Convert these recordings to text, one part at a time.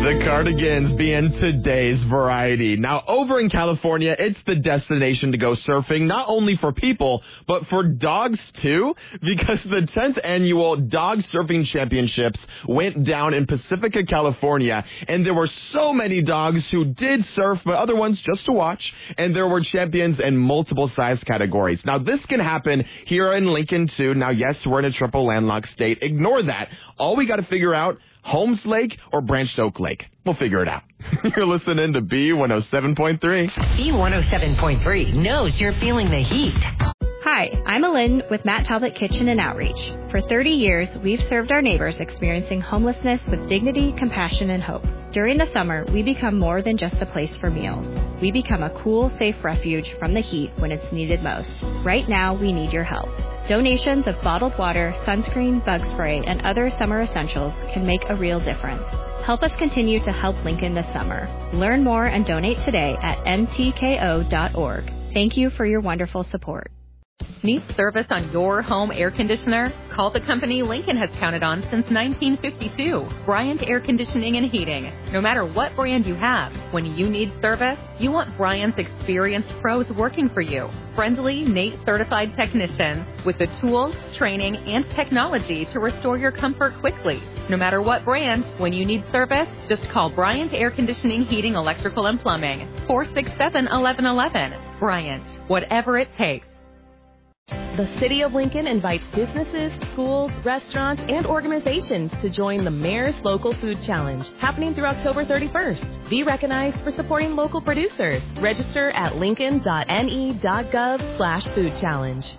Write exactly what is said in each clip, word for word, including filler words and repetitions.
The Cardigans being today's variety. Now, over in California, it's the destination to go surfing, not only for people, but for dogs, too, because the tenth annual Dog Surfing Championships went down in Pacifica, California, and there were so many dogs who did surf, but other ones just to watch, and there were champions in multiple size categories. Now, this can happen here in Lincoln, too. Now, yes, we're in a triple landlocked state. Ignore that. All we got to figure out, Holmes Lake or Branched Oak Lake? We'll figure it out. You're listening to B one oh seven point three. B one oh seven point three knows you're feeling the heat. Hi, I'm Alin with Matt Talbot Kitchen and Outreach. For thirty years, we've served our neighbors experiencing homelessness with dignity, compassion, and hope. During the summer, we become more than just a place for meals. We become a cool, safe refuge from the heat when it's needed most. Right now, we need your help. Donations of bottled water, sunscreen, bug spray, and other summer essentials can make a real difference. Help us continue to help Lincoln this summer. Learn more and donate today at N T K O dot org. Thank you for your wonderful support. Need service on your home air conditioner? Call the company Lincoln has counted on since nineteen fifty-two, Bryant Air Conditioning and Heating. No matter what brand you have, when you need service, you want Bryant's experienced pros working for you. Friendly, N A T E certified technicians with the tools, training, and technology to restore your comfort quickly. No matter what brand, when you need service, just call Bryant Air Conditioning, Heating, Electrical, and Plumbing. four six seven, one one one one. Bryant, whatever it takes. The City of Lincoln invites businesses, schools, restaurants, and organizations to join the Mayor's Local Food Challenge, happening through October thirty-first. Be recognized for supporting local producers. Register at lincoln dot N E dot gov slash food challenge.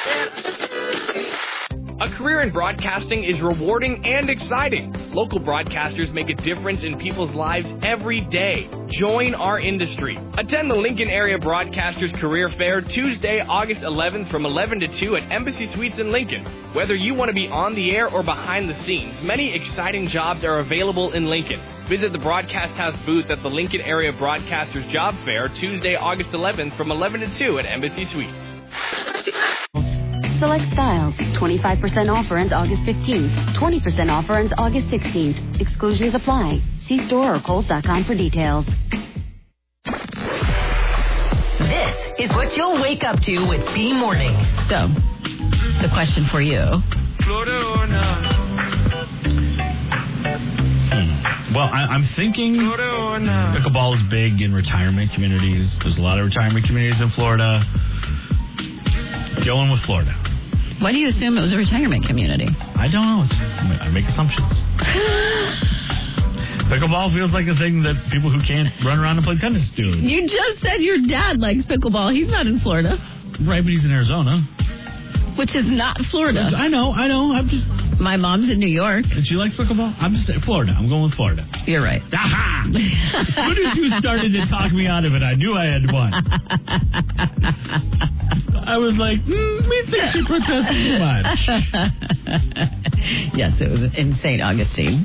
A career in broadcasting is rewarding and exciting. Local broadcasters make a difference in people's lives every day. Join our industry. Attend the Lincoln Area Broadcasters Career Fair Tuesday, August eleventh from eleven to two at Embassy Suites in Lincoln. Whether you want to be on the air or behind the scenes, many exciting jobs are available in Lincoln. Visit the Broadcast House booth at the Lincoln Area Broadcasters Job Fair Tuesday, August eleventh from eleven to two at Embassy Suites. Select styles. twenty-five percent offer ends August fifteenth. twenty percent offer ends August sixteenth. Exclusions apply. See store or Kohl's dot com for details. This is what you'll wake up to with B Morning. So, the question for you. Florida or not? Hmm. Well, I, I'm thinking pickleball is big in retirement communities. There's a lot of retirement communities in Florida. Going with Florida. Why do you assume it was a retirement community? I don't know. It's, I make assumptions. Pickleball feels like a thing that people who can't run around and play tennis do. You just said your dad likes pickleball. He's not in Florida. Right, but he's in Arizona. Which is not Florida. I know, I know. I'm just... My mom's in New York. And she likes pickleball? I'm just... Florida. I'm going with Florida. You're right. Aha! As soon as you started to talk me out of it, I knew I had won. I was like, mm, we think she protested too much. Yes, it was in Saint Augustine.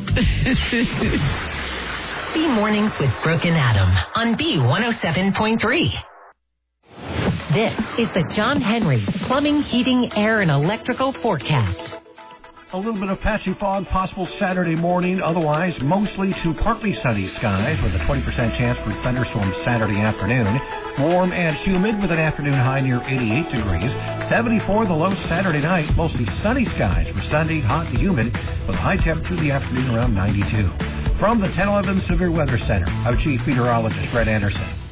B Mornings with Brooke and Adam on B one oh seven point three. This is the John Henry Plumbing, Heating, Air, and Electrical Forecast. A little bit of patchy fog possible Saturday morning. Otherwise, mostly to partly sunny skies with a twenty percent chance for thunderstorms Saturday afternoon. Warm and humid with an afternoon high near eighty-eight degrees. seventy-four the low Saturday night. Mostly sunny skies for Sunday, hot and humid with a high temperature in the afternoon around ninety-two. From the ten eleven Severe Weather Center, I'm Chief Meteorologist Fred Anderson.